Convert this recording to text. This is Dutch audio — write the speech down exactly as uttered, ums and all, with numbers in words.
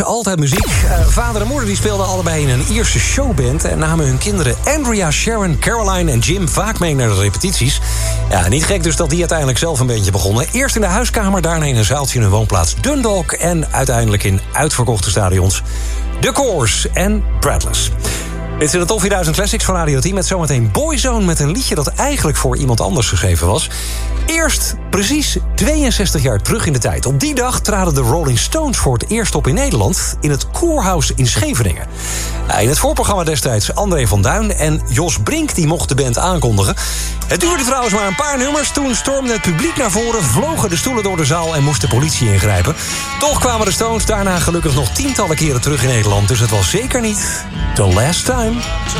Altijd muziek. Uh, vader en moeder die speelden allebei in een Ierse showband en namen hun kinderen Andrea, Sharon, Caroline en Jim vaak mee naar de repetities. Ja, niet gek dus dat die uiteindelijk zelf een beetje begonnen. Eerst in de huiskamer, daarna in een zaaltje in hun woonplaats Dundalk en uiteindelijk in uitverkochte stadions The Course en Breathless. Dit zijn de Top vierduizend Classics van Radio tien met zometeen Boyzone met een liedje dat eigenlijk voor iemand anders geschreven was. Eerst precies tweeënzestig jaar terug in de tijd. Op die dag traden de Rolling Stones voor het eerst op in Nederland in het Koerhuis in Scheveningen. In het voorprogramma destijds André van Duin en Jos Brink die mocht de band aankondigen. Het duurde trouwens maar een paar nummers. Toen stormde het publiek naar voren, vlogen de stoelen door de zaal en moest de politie ingrijpen. Toch kwamen de Stones daarna gelukkig nog tientallen keren terug in Nederland. Dus het was zeker niet the last time.